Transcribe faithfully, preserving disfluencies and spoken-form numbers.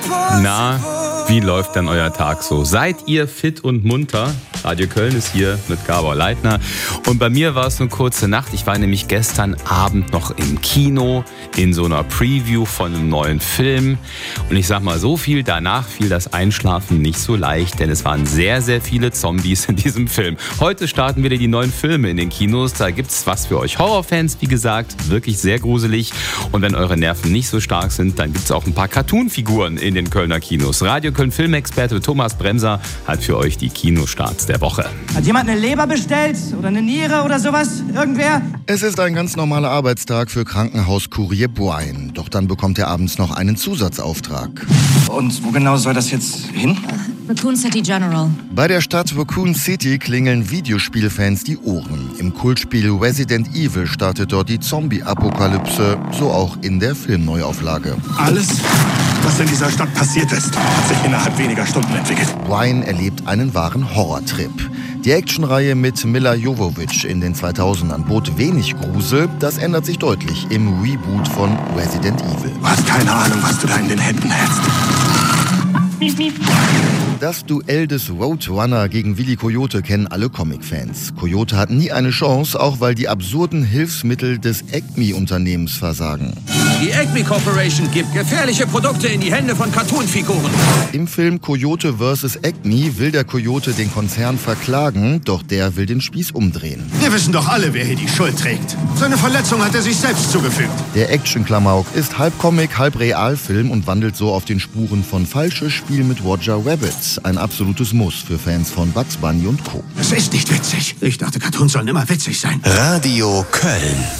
Na, wie läuft denn euer Tag so? Seid ihr fit und munter? Radio Köln ist hier mit Gabor Leitner. Und bei mir war es eine kurze Nacht. Ich war nämlich gestern Abend noch im Kino in so einer Preview von einem neuen Film. Und ich sag mal so viel, danach fiel das Einschlafen nicht so leicht, denn es waren sehr, sehr viele Zombies in diesem Film. Heute starten wieder die neuen Filme in den Kinos. Da gibt's was für euch Horrorfans, wie gesagt, wirklich sehr gruselig. Und wenn eure Nerven nicht so stark sind, dann gibt's auch ein paar Cartoon-Figuren in den Kölner Kinos. Radio Köln Filmexperte Thomas Bremser hat für euch die Kinostarts der Woche. Hat jemand eine Leber bestellt? Oder eine Niere oder sowas? Irgendwer? Es ist ein ganz normaler Arbeitstag für Krankenhauskurier Brian. Doch dann bekommt er abends noch einen Zusatzauftrag. Und wo genau soll das jetzt hin? Raccoon City General. Bei der Stadt Raccoon City klingeln Videospielfans die Ohren. Im Kultspiel Resident Evil startet dort die Zombie-Apokalypse, so auch in der Filmneuauflage. Alles, was in dieser Stadt passiert ist, hat sich innerhalb weniger Stunden entwickelt. Brian erlebt einen wahren Horrortrip. Die Actionreihe mit Milla Jovovich in den zweitausendern bot wenig Grusel. Das ändert sich deutlich im Reboot von Resident Evil. Du hast keine Ahnung, was du da in den Händen hältst. Das Duell des Roadrunner gegen Willy Coyote kennen alle Comic-Fans. Coyote hat nie eine Chance, auch weil die absurden Hilfsmittel des Acme-Unternehmens versagen. Die Acme Corporation gibt gefährliche Produkte in die Hände von Cartoon-Figuren. Im Film Coyote versus. Acme will der Coyote den Konzern verklagen, doch der will den Spieß umdrehen. Wir wissen doch alle, wer hier die Schuld trägt. Seine Verletzung hat er sich selbst zugefügt. Der Action-Klamauk ist halb Comic, halb Realfilm und wandelt so auf den Spuren von Falsches Spiel mit Roger Rabbit. Ein absolutes Muss für Fans von Bugs Bunny und Co. Es ist nicht witzig. Ich dachte, Cartoons sollen immer witzig sein. Radio Köln.